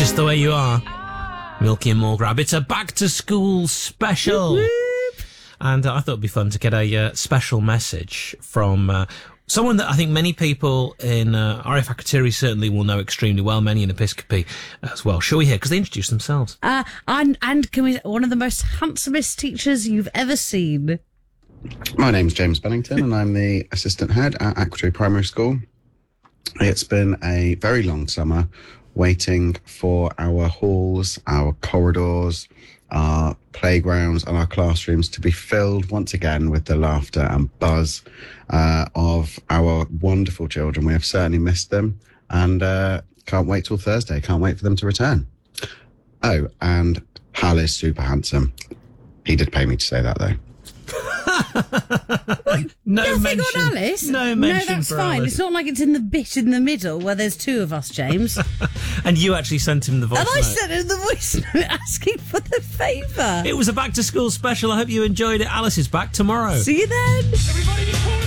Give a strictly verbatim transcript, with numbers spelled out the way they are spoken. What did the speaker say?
just the way you are. Milky and Morgrab. It's a back-to-school special. Whoop, whoop. And uh, I thought it'd be fun to get a uh, special message from uh, someone that I think many people in uh, R A F Akrotiri certainly will know extremely well, many in Episcopi as well. Shall we hear? Because they introduce themselves. Uh, and, and can we, one of the most handsomest teachers you've ever seen. My name's James Bennington and I'm the assistant head at Akrotiri Primary School. It's been a very long summer waiting for our halls, our corridors, our playgrounds and our classrooms to be filled once again with the laughter and buzz uh, of our wonderful children. We have certainly missed them and uh, can't wait till Thursday. Can't wait for them to return. Oh, and Hal is super handsome. He did pay me to say that, though. no Nothing mention, on Alice? No mention No, that's for fine. Alice. It's not like it's in the bit in the middle where there's two of us, James. And you actually sent him the voice and note. I sent him the voice note asking for the favour. It was a back-to-school special. I hope you enjoyed it. Alice is back tomorrow. See you then. Everybody